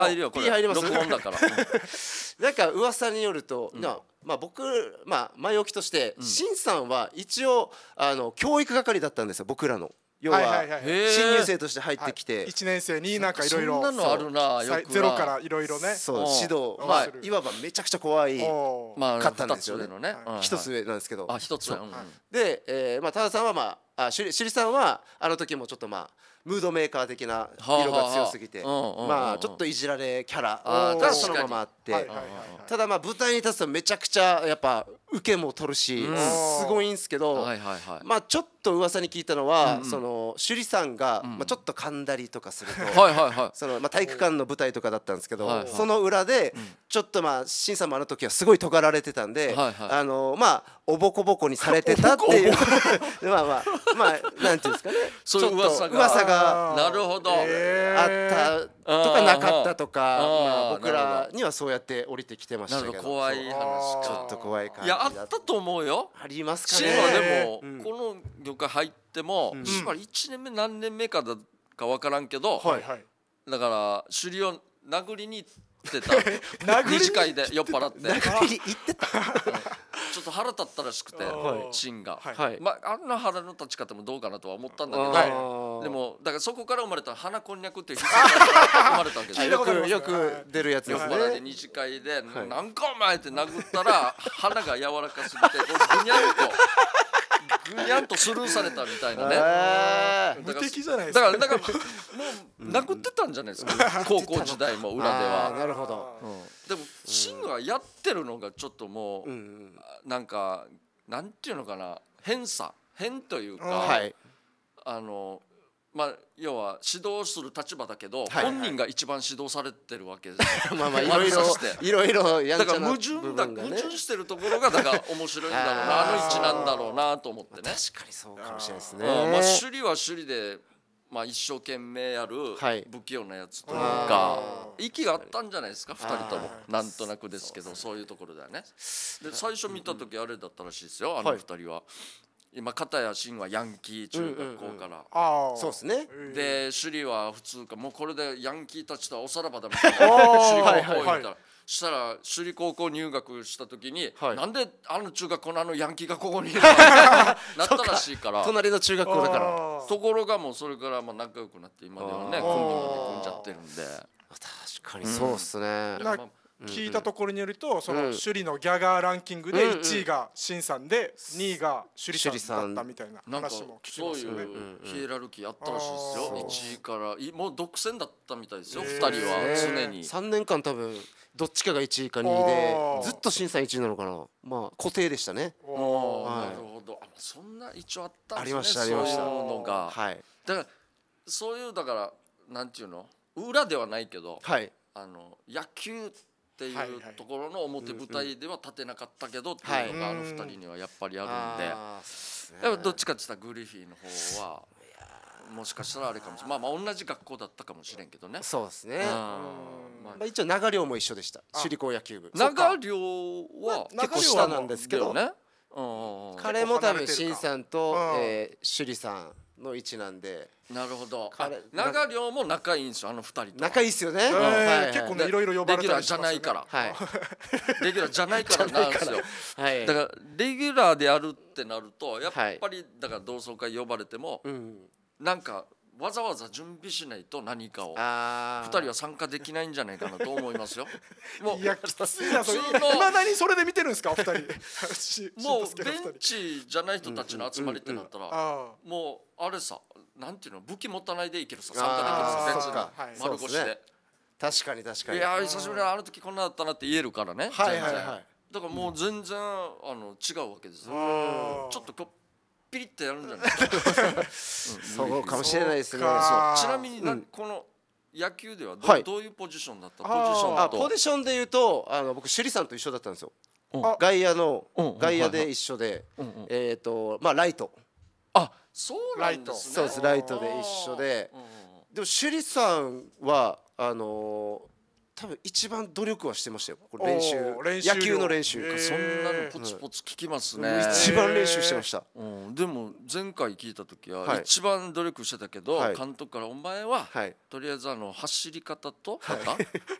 入るよこれ。 P 入ります。 録音だから。 なんか噂によると、まあ僕前置きとして、シンさんは一応教育係だったんですよ、僕らの。要は新入生として入ってきて、 1年生になんかいろいろそんなのあるな、よくなゼロからいろいろね、 そう指導、まあいわばめちゃくちゃ怖いかったんですよね。一つ上なんですけど。 一つ上。 で、まあ多田さんは首里さんはあの時もちょっとムードメーカー的な色が強すぎて、まあちょっといじられキャラがそのままあって、ただ舞台に立つとめちゃくちゃやっぱ受けも取るしすごいんすけど、まあちょっと噂に聞いたのは、その首里さんがちょっと噛んだりとかすると、その体育館の舞台とかだったんですけど、その裏でちょっとシンさんもあの時はすごい尖られてたんで、おぼこぼこにされてたっていうまあなんていうんですかね、 そういう噂がなるほどあったとかなかったとか、僕らにはそうやって降りてきてましたけど、 怖い話ちょっと怖い感じ。 いやあったと思うよ。 ありますかね。 シンはでもこの業界入ってもしばらく1年目何年目かだか分からんけど、だから首里を殴りに行ってた。二次会で酔っ払って殴りに行ってた。 ちょっと腹立ったらしくて、シンが、 はい、 あんな腹の立ち方もどうかなとは思ったんだけど、でもだからそこから生まれた花こんにゃくっていう必殺が生まれたわけですよ。よく出るやつですね。 酔っ払いで二次会で「なんかお前!」って殴ったら鼻が柔らかすぎてぐにゃんとスルーされたみたいなね。 無敵じゃないですか。 だからもう殴ってたんじゃないですか、高校時代も裏では。 なるほど。 でもシンはやってるのがちょっともうなんかなんていうのかな、変というか、まあ要は指導する立場だけど本人が一番指導されてるわけですよ。 いろいろやんちゃな部分がね。 だから矛盾してるところがだから面白いんだろうな、あの位置なんだろうなと思ってね。 確かにそうかもしれないですね。 首里は首里で一生懸命やる不器用なやつというか息があったんじゃないですか、2人とも。なんとなくですけどそういうところだよね。で最初見た時あれだったらしいですよ、あの2人は。今片やシンはヤンキー中学校から、 そうですね。 で首里は普通か、もうこれでヤンキーたちとはおさらばだみたいな首里高校行ったら、したら首里高校入学した時に、なんであの中学校のヤンキーがここにいるのなったらしいから、 隣の中学校だから。 ところがもうそれから仲良くなって今ではねコンビまで組んじゃってるんで。 確かにそうっすね。 聞いたところによると、その首里のギャガーランキングで1位がシンさんで2位が首里さんだったみたいな話も聞きますよね。 そういうヒエラルキーあったらしいですよ。1位からもう独占だったみたいですよ、2人は常に。 3年間多分どっちかが1位か2位でずっとシンさん1位なのかな。固定でしたね。 なるほど。そんな一応あったんですね。 ありましたありました。 そういうのがだからそういうだからなんていうの、裏ではないけど野球っていうところの表舞台では立てなかったけどっていうのがあの2人にはやっぱりあるんで、やっぱどっちかって言ったらグリフィーの方はもしかしたらあれかもしれない。同じ学校だったかもしれんけどね。 そうですね。一応長寮も一緒でした、首里高野球部。 長寮は結構下なんですけどね。 彼も多分シンさんと首里さんの位置なんで。 なるほど。長寮も仲いいんですよ、あの2人と。 仲いいっすよね。 結構ねいろいろ呼ばれたりしますよね。 レギュラーじゃないから。レギュラーじゃないからなんですよ。だからレギュラーでやるってなるとやっぱりだから同窓会呼ばれてもなんかわざわざ準備しないと何かを2人は参加できないんじゃないかなと思いますよ。 もういやきついな。今何それで見てるんですか、2人。 もうベンチじゃない人たちの集まりってなったらもうあれさ、なんていうの、武器持たないでいけるさ、参加できるさ、別に丸腰で。 確かに確かに。 いや久しぶりにあの時こんなだったなって言えるからね。だからもう全然違うわけですよ。ちょっとピリッとやるんじゃないですか。 そうかもしれないですね。 ちなみにこの野球ではどういうポジションだった？ ポジションで言うと僕首里さんと一緒だったんですよ。外野で一緒でライト。 そうなんですね。 そうです、ライトで一緒で。でも首里さんは多分一番努力はしてましたよ。これ練習野球の練習、 そんなのポツポツ聞きますね。 一番練習してました。 でも前回聞いた時は一番努力してたけど、監督からお前はとりあえず走り方と